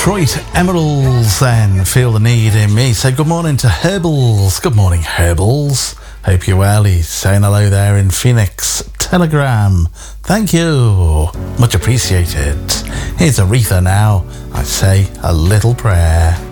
Detroit Emeralds then, Feel the Need in Me. Say good morning to Herbles. Good morning, Herbles. Hope you're well. He's saying hello there in Phoenix. Telegram. Thank you. Much appreciated. Here's Aretha now. I say a little prayer.